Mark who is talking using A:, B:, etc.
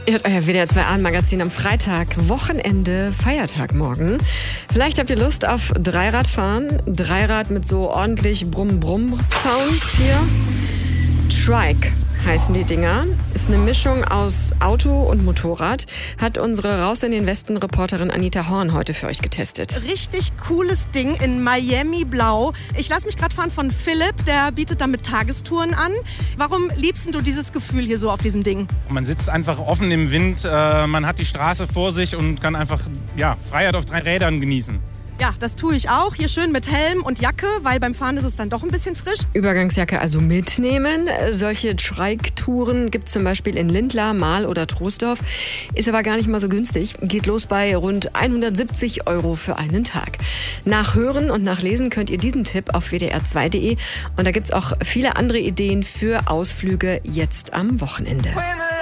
A: Ihr hört euer WDR 2 Abendmagazin am Freitag, Wochenende, Feiertag morgen. Vielleicht habt ihr Lust auf Dreiradfahren. Dreirad mit so ordentlich Brumm-Brumm-Sounds hier. Trike heißen die Dinger. Ist eine Mischung aus Auto und Motorrad. Hat unsere Raus in den Westen-Reporterin Anita Horn heute für euch getestet.
B: Richtig cooles Ding in Miami Blau. Ich lasse mich gerade fahren von Philipp, der bietet damit Tagestouren an. Warum liebst du dieses Gefühl hier so auf diesem Ding?
C: Man sitzt einfach offen im Wind, man hat die Straße vor sich und kann einfach Freiheit auf 3 Rädern genießen.
B: Ja, das tue ich auch. Hier schön mit Helm und Jacke, weil beim Fahren ist es dann doch ein bisschen frisch.
A: Übergangsjacke also mitnehmen. Solche Trike-Touren gibt es zum Beispiel in Lindlar, Mahl oder Troisdorf. Ist aber gar nicht mal so günstig. Geht los bei rund 170 € für einen Tag. Nachhören und nachlesen könnt ihr diesen Tipp auf wdr2.de. Und da gibt es auch viele andere Ideen für Ausflüge jetzt am Wochenende.